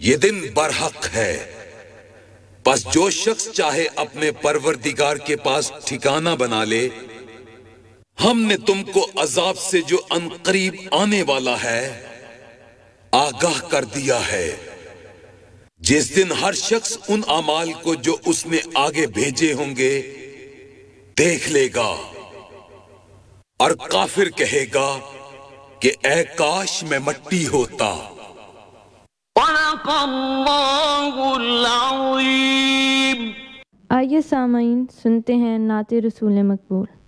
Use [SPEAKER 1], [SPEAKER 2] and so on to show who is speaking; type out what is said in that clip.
[SPEAKER 1] ये दिन बरहक है, बस जो शख्स चाहे अपने परवरदिगार के पास ठिकाना बना ले। हमने तुमको अजाब से जो अनकरीब आने वाला है आगाह कर दिया है, जिस दिन हर शख्स उन अमाल को जो उसने आगे भेजे होंगे देख लेगा और काफिर कहेगा कि ऐ काश मैं मट्टी होता।
[SPEAKER 2] आइए सामाईन सुनते हैं नाते रसूल मकबूल।